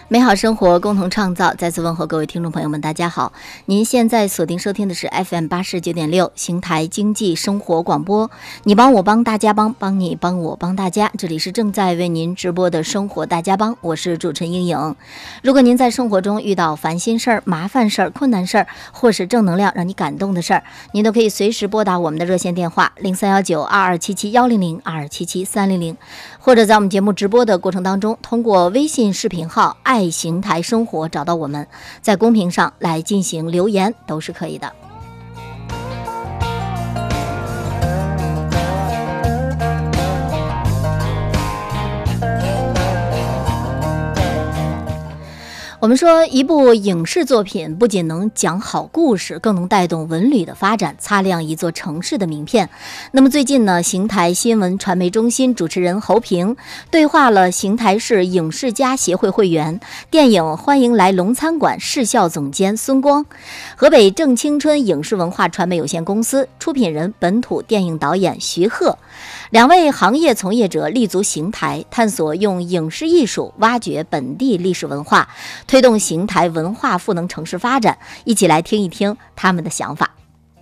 美好生活，共同创造。再次问候各位听众朋友们，大家好！您现在锁定收听的是 FM89.6邢台经济生活广播。你帮我帮大家帮，帮你帮我帮大家。这里是正在为您直播的生活大家帮，我是主持人英颖。如果您在生活中遇到烦心事儿、麻烦事儿、困难事儿，或是正能量让你感动的事儿，您都可以随时拨打我们的热线电话031922771002773000，或者在我们节目直播的过程当中，通过微信视频号爱邢台生活找到我们，在公屏上来进行留言都是可以的。我们说，一部影视作品不仅能讲好故事，更能带动文旅的发展，擦亮一座城市的名片。那么最近呢，邢台新闻传媒中心主持人侯平对话了邢台市影视家协会会员、电影欢迎来龙餐馆市校总监孙光、河北正青春影视文化传媒有限公司出品人、本土电影导演徐鹤。两位行业从业者立足邢台，探索用影视艺术挖掘本地历史文化，推动邢台文化赋能城市发展。一起来听一听他们的想法。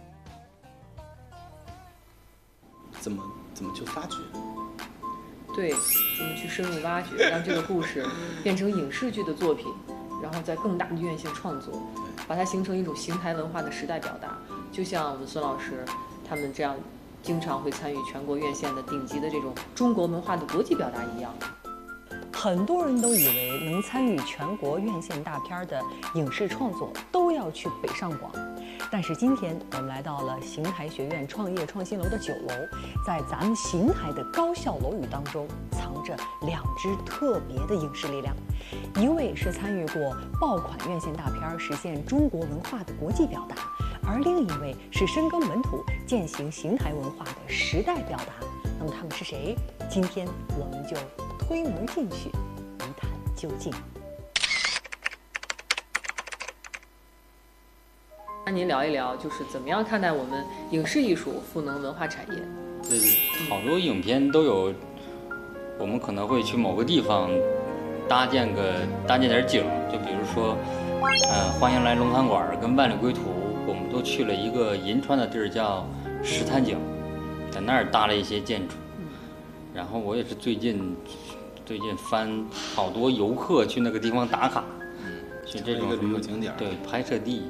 怎么去发掘？ 对，怎么去深入挖掘，让这个故事变成影视剧的作品，然后在更大的院线创作，把它形成一种邢台文化的时代表达。就像我们孙老师他们这样经常会参与全国院线的顶级的这种中国文化的国际表达一样。 很多人都以为能参与全国院线大片的影视创作都要去北上广，但是今天我们来到了邢台学院创业创新楼的9楼，在咱们邢台的高校楼宇当中藏着2支特别的影视力量，一位是参与过爆款院线大片实现中国文化的国际表达，而另一位是深耕本土践行邢台文化的时代表达。那么他们是谁？今天我们就推门进去一探究竟。 那您聊一聊，就是怎么样看待我们影视艺术赋能文化产业？ 对，好多影片都有，我们可能会去某个地方搭建点景，就比如说，欢迎来龙餐馆跟万里归途，我们都去了一个银川的地儿叫石滩井，在那儿搭了一些建筑。然后我也是最近翻好多游客去那个地方打卡，去这种旅游景点， 对，拍摄地。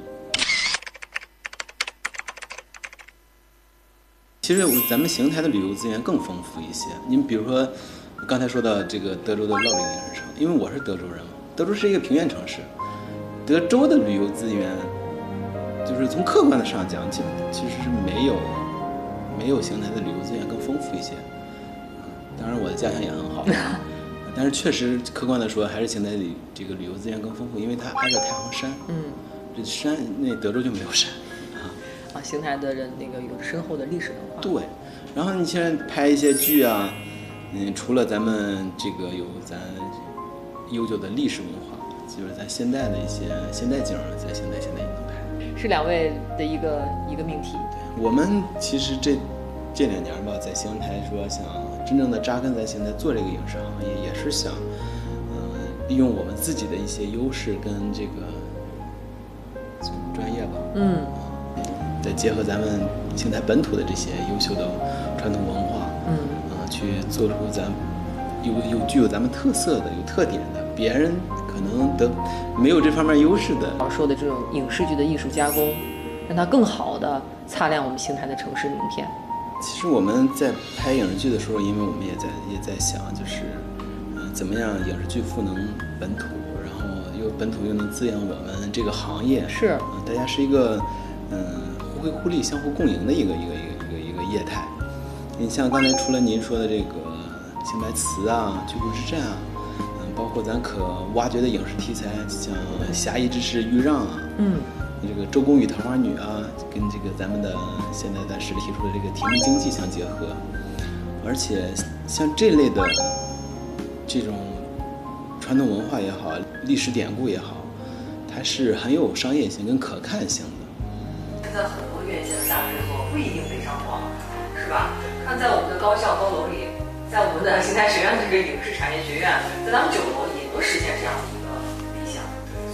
其实咱们邢台的旅游资源更丰富一些。您比如说，刚才说到这个德州的乐陵影视城，因为我是德州人嘛，德州是一个平原城市，德州的旅游资源，就是从客观的上讲，其实是没有邢台的旅游资源更丰富一些。当然我的家乡也很好，但是确实客观的说，还是邢台里这个旅游资源更丰富，因为它挨着太行山。这山那德州就没有山。 邢台的人那个有深厚的历史文化。 对，然后你现在拍一些剧啊，除了咱们这个有咱悠久的历史文化，就是咱现代的一些现代景，在邢台现在也能拍。 是两位的一个命题。 对，我们其实这2年吧，在邢台说想真正的扎根在邢台做这个影视行业，也是想，利用我们自己的一些优势跟这个专业吧，再结合咱们邢台本土的这些优秀的传统文化，去做出咱具有咱们特色的、有特点的，别人可能没有这方面优势的。 说的这种影视剧的艺术加工，让它更好的擦亮我们邢台的城市名片。 其实我们在拍影视剧的时候，因为我们也在想，就是怎么样影视剧赋能本土，然后本土又能滋养我们这个行业， 是大家是一个互惠互利、相互共赢的一个业态。你像刚才除了您说的这个邢台词啊、居住之战啊，包括咱可挖掘的影视题材，像侠义之士豫让啊，这个周公与桃花女啊，跟这个咱们的现在暂时提出的这个体育经济相结合，而且像这类的这种传统文化也好，历史典故也好，它是很有商业性跟可看性的。 现在很多院线的大制作不一定北上广，是吧？看在我们的高校高楼里，在我们的邢台学院的这个影视产业学院，在咱们9楼也能实现这样的一个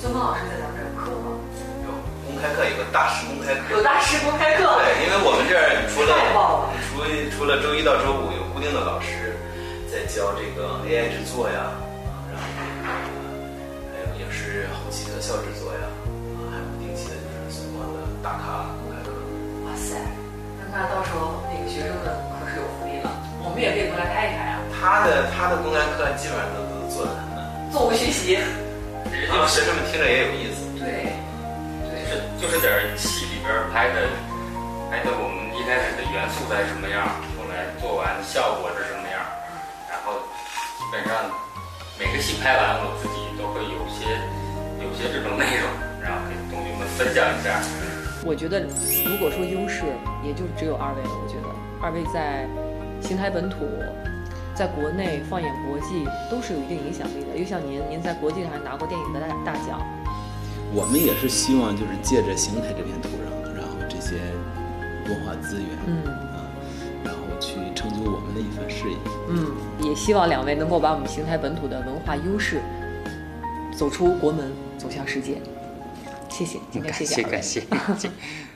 孙芳老师在咱们这儿有课吗？ 有公开课，有个大师公开课。 有大师公开课。 对，因为我们这儿太棒了。 除了周一到周五有固定的老师在教这个 AI 制作呀，然后还有影视后期特效制作呀，还有不定期的就是孙芳的大咖公开课。 哇塞，那到时候那个学生们可是有福利了，我们也可以过来开一开啊。 他的公开课基本上都做得很难， 座无虚席， 让学生们听着也有意思。 对， 就是点戏里边拍的我们一开始的元素在什么样，后来做完效果是什么样，然后基本上每个戏拍完，我自己都会有些这种内容，然后给同学们分享一下。 我觉得如果说优势，也就只有二位了。我觉得二位在邢台本土，在国内放眼国际都是有一定影响力的。又像您在国际上还拿过电影的大奖。 我们也是希望就是借着邢台这片土壤，然后这些文化资源，然后去成就我们的一番事业。 也希望两位能够把我们邢台本土的文化优势走出国门，走向世界。谢谢，今天谢谢。 感谢。